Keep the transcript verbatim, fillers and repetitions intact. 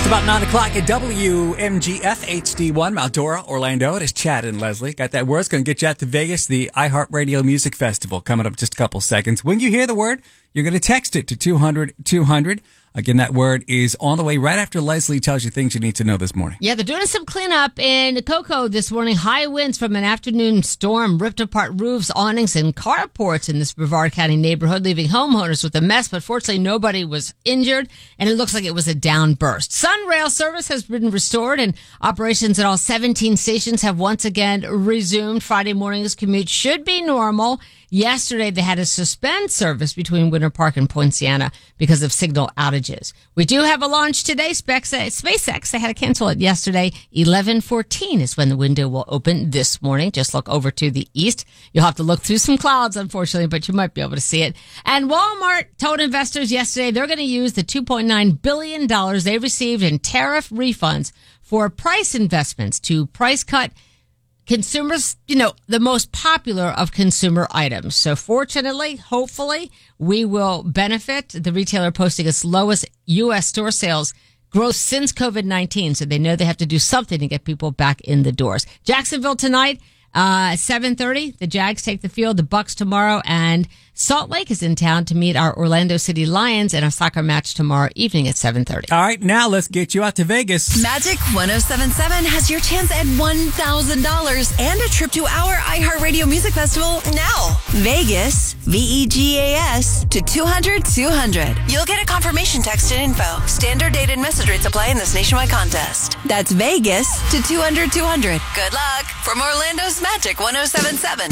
About nine o'clock at W M G F H D one, Maldora, Orlando. It is Chad and Leslie. Got that word? It's going to get you out to Vegas, the iHeartRadio Music Festival, coming up in just a couple seconds. When you hear the word, you're going to text it to two hundred two hundred. Again, that word is on the way right after Leslie tells you things you need to know this morning. Yeah, they're doing some cleanup in Cocoa this morning. High winds from an afternoon storm ripped apart roofs, awnings, and carports in this Brevard County neighborhood, leaving homeowners with a mess. But fortunately, nobody was injured, and it looks like it was a downburst. Sunrail service has been restored, and operations at all seventeen stations have once again resumed. Friday morning's commute should be normal. Yesterday, they had to suspend service between Winter Park and Poinciana because of signal outages. We do have a launch today. SpaceX, they had to cancel it yesterday. eleven fourteen is when the window will open this morning. Just look over to the east. You'll have to look through some clouds, unfortunately, but you might be able to see it. And Walmart told investors yesterday they're going to use the two point nine billion dollars they received in tariff refunds for price investments to price cut consumers, you know, the most popular of consumer items. So fortunately, hopefully, we will benefit. The retailer posting its lowest U S store sales growth since COVID nineteen. So they know they have to do something to get people back in the doors. Jacksonville tonight, uh, seven thirty. The Jags take the field, the Bucks tomorrow, and Salt Lake is in town to meet our Orlando City Lions in a soccer match tomorrow evening at seven thirty. All right, now let's get you out to Vegas. Magic one oh seven point seven has your chance at one thousand dollars and a trip to our iHeartRadio Music Festival now. Vegas, V E G A S, to two hundred two hundred. You'll get a confirmation text and info. Standard date and message rates apply in this nationwide contest. That's Vegas to two hundred two hundred. Good luck from Orlando's Magic one oh seven point seven.